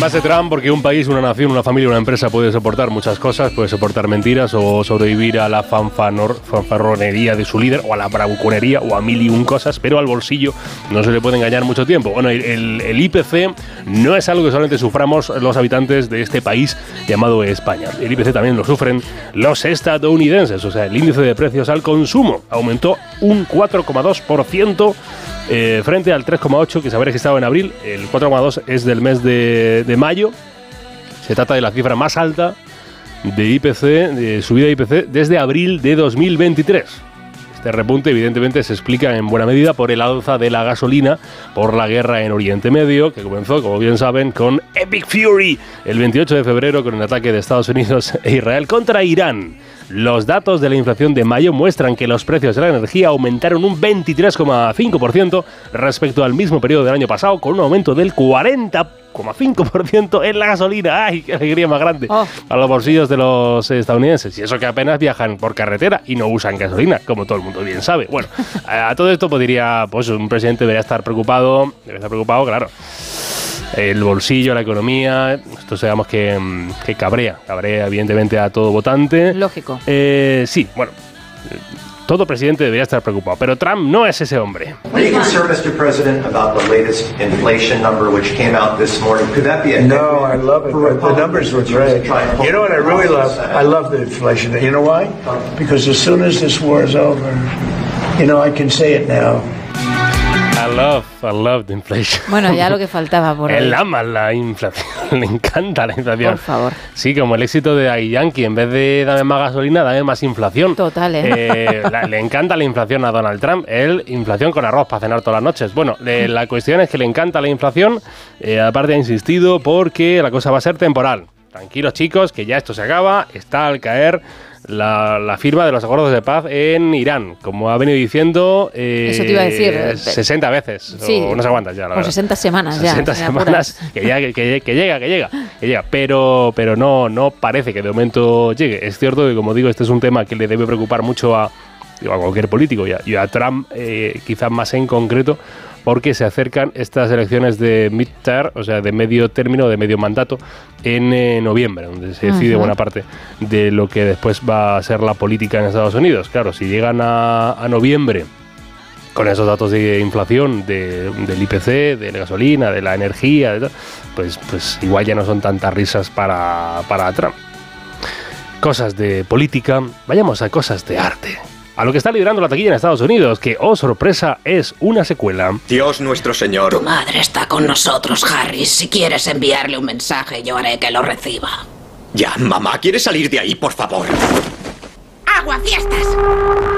más de Trump, porque un país, una nación, una familia, una empresa puede soportar muchas cosas, puede soportar mentiras o sobrevivir a la fanfarronería de su líder, o a la bravuconería, o a mil y un cosas, pero al bolsillo no se le puede engañar mucho tiempo. Bueno, el IPC no es algo que solamente suframos los habitantes de este país llamado España. El IPC también lo sufren los estadounidenses, o sea, el índice de precios al consumo aumentó un 4,2%. Frente al 3,8% que se había registrado en abril. El 4,2% es del mes de mayo. Se trata de la cifra más alta de IPC, de subida de IPC, desde abril de 2023. Este repunte evidentemente se explica en buena medida por el alza de la gasolina, por la guerra en Oriente Medio, que comenzó, como bien saben, con Epic Fury el 28 de febrero con el ataque de Estados Unidos e Israel contra Irán. Los datos de la inflación de mayo muestran que los precios de la energía aumentaron un 23,5% respecto al mismo periodo del año pasado, con un aumento del 40,5% en la gasolina. ¡Ay, qué alegría más grande! A los bolsillos de los estadounidenses. Y eso que apenas viajan por carretera y no usan gasolina, como todo el mundo bien sabe. Bueno, a todo esto podría, pues un presidente debería estar preocupado, claro. El bolsillo, la economía, esto sabemos que cabrea evidentemente a todo votante. Lógico. Sí, bueno, todo presidente debería estar preocupado, pero Trump no es ese hombre. Are you concerned, Mr. President, about the latest inflation number which came out this morning? Could that be a No, I love it. The numbers were great. You know what I really love? I love the inflation. You know why? Because as soon as this war is over, I can say it now. I love the inflation. Bueno, ya lo que faltaba por ahí. Él ama la inflación, le encanta la inflación. Por favor. Sí, como el éxito de Daddy Yankee, en vez de dame más gasolina, dame más inflación. Total, le encanta la inflación a Donald Trump. Él, inflación con arroz para cenar todas las noches. Bueno, la cuestión es que le encanta la inflación, aparte ha insistido porque la cosa va a ser temporal. Tranquilos chicos, que ya esto se acaba, está al caer la firma de los acuerdos de paz en Irán, como ha venido diciendo eso te iba a decir 60 veces, sí, o no sé cuántas ya, la verdad. 60 semanas 60 ya, semanas, que llega, pero no parece que de momento llegue. Es cierto que, como digo, este es un tema que le debe preocupar mucho a cualquier político y a Trump quizás más en concreto, porque se acercan estas elecciones de midterm, o sea, de medio término, de medio mandato, en noviembre, donde se decide buena parte de lo que después va a ser la política en Estados Unidos. Claro, si llegan a noviembre con esos datos de inflación del IPC, de la gasolina, de la energía, pues igual ya no son tantas risas para Trump. Cosas de política, vayamos a cosas de arte. A lo que está liderando la taquilla en Estados Unidos, que, oh sorpresa, es una secuela. Dios nuestro Señor. Tu madre está con nosotros, Harris. Si quieres enviarle un mensaje, yo haré que lo reciba. Ya, mamá, ¿quieres salir de ahí, por favor? ¡Aguafiestas!